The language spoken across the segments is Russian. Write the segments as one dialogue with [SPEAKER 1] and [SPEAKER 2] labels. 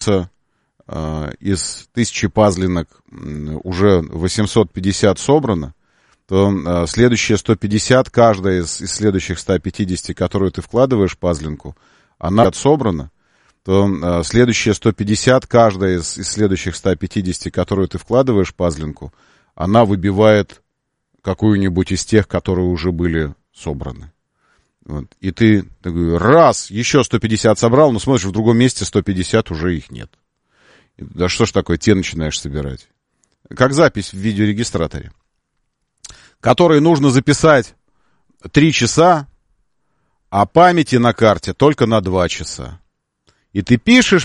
[SPEAKER 1] из 1000 пазлинок уже 850 собрано, то следующие 150, каждая из следующих 150, которую ты вкладываешь в пазлинку, она собрана, то следующие 150, каждая из следующих 150, которую ты вкладываешь в пазлинку, она выбивает какую-нибудь из тех, которые уже были собраны. Вот. И ты такой, раз, еще 150 собрал, но смотришь, в другом месте 150 уже их нет. Да что ж такое, те начинаешь собирать. Как запись в видеорегистраторе, который нужно записать 3 часа, а памяти на карте только на 2 часа. И ты пишешь.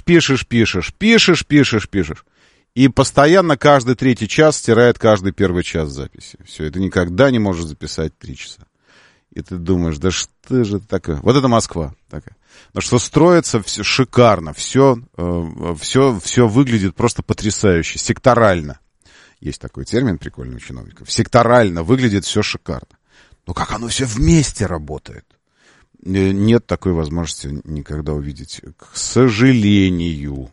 [SPEAKER 1] И постоянно каждый 3-й час стирает каждый 1-й час записи. Все, и ты никогда не можешь записать 3 часа. И ты думаешь, да что же это такое? Вот это Москва такая. Потому что строится все шикарно, все выглядит просто потрясающе, секторально. Есть такой термин прикольный у чиновников. Секторально выглядит все шикарно. Но как оно все вместе работает? Нет такой возможности никогда увидеть. К сожалению,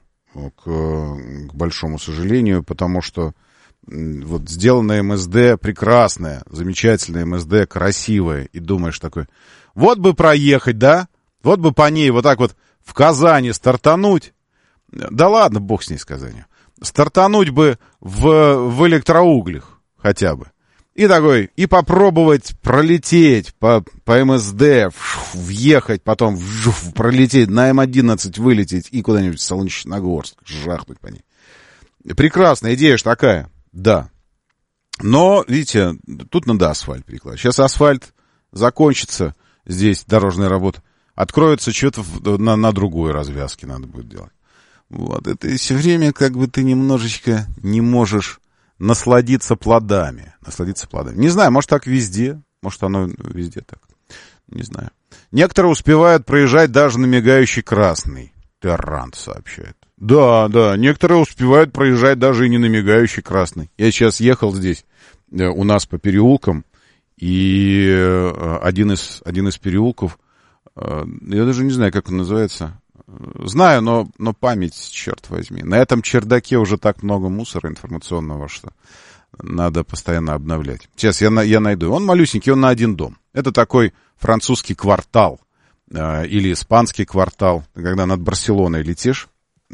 [SPEAKER 1] к большому сожалению, потому что вот сделанное МСД прекрасное, замечательное МСД, красивое, и думаешь такой, вот бы проехать, да? Вот бы по ней вот так вот в Казани стартануть. Да ладно, бог с ней, с Казанью. Стартануть бы в электроуглях хотя бы. И такой, и попробовать пролететь по МСД, въехать, потом пролететь, на М11 вылететь и куда-нибудь в Солнечногорск, жахнуть по ней. Прекрасная идея ж такая, да. Но, видите, тут надо асфальт перекладывать. Сейчас асфальт закончится, здесь дорожная работа, откроется что-то на другой развязке надо будет делать. Вот, это все время как бы ты немножечко не можешь насладиться плодами. Не знаю, может так везде, может оно везде так. Не знаю. Некоторые успевают проезжать даже на мигающий красный. Террант сообщает. Да, некоторые успевают проезжать даже и не на мигающий красный. Я сейчас ехал здесь, у нас по переулкам, и один из переулков, я даже не знаю, как он называется. Знаю, но память, черт возьми. На этом чердаке уже так много мусора информационного, что надо постоянно обновлять. Сейчас я найду. Он малюсенький, он на один дом. Это такой французский квартал или испанский квартал, когда над Барселоной летишь.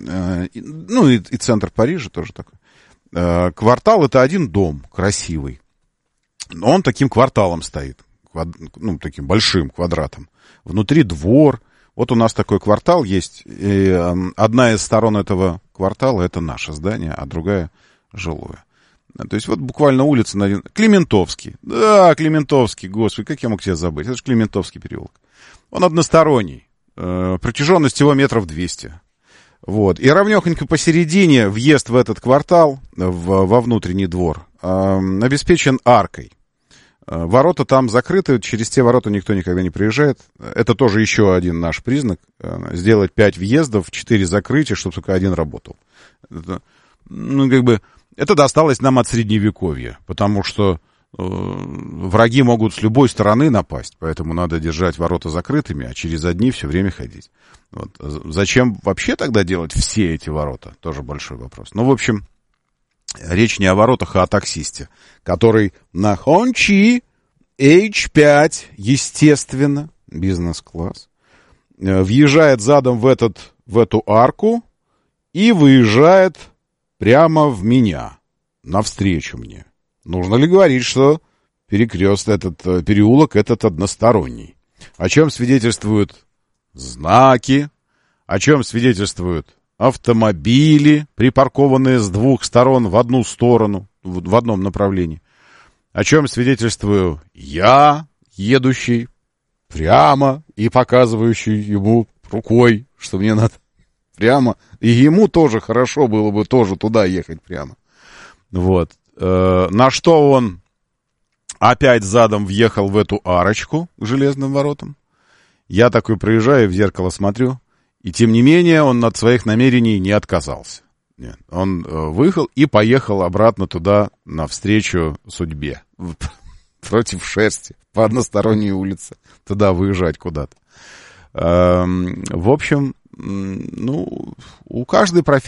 [SPEAKER 1] Ну и центр Парижа тоже такой. Квартал — это один дом, красивый. Но он таким кварталом стоит. Таким большим квадратом. Внутри двор. Вот у нас такой квартал есть, и одна из сторон этого квартала — это наше здание, а другая — жилое. То есть вот буквально улица на один... Климентовский. Да, Климентовский, господи, как я мог тебя забыть? Это же Климентовский переулок. Он односторонний, протяженность его 200 метров. Вот. И ровнёхонько посередине въезд в этот квартал, во внутренний двор, обеспечен аркой. Ворота там закрыты, через те ворота никто никогда не приезжает. Это тоже еще один наш признак. Сделать 5 въездов, 4 закрытия, чтобы только один работал. Это досталось нам от Средневековья, потому что враги могут с любой стороны напасть, поэтому надо держать ворота закрытыми, а через одни все время ходить. Вот. Зачем вообще тогда делать все эти ворота? Тоже большой вопрос. В общем... Речь не о воротах, а о таксисте, который на Хончи H5, естественно, бизнес-класс, въезжает задом в эту арку и выезжает прямо в меня, навстречу мне. Нужно ли говорить, что переулок этот односторонний? О чем свидетельствуют знаки, о чем свидетельствуют автомобили, припаркованные с 2 сторон в одну сторону, в одном направлении. О чем свидетельствую я, едущий прямо и показывающий ему рукой, что мне надо прямо. И ему тоже хорошо было бы тоже туда ехать прямо. Вот. На что он опять задом въехал в эту арочку к железным воротам. Я такой проезжаю, в зеркало смотрю. И тем не менее он от своих намерений не отказался. Нет, он выехал и поехал обратно туда навстречу судьбе. Против шерсти, по односторонней улице. Туда выезжать куда-то. В общем, ну, у каждой профессии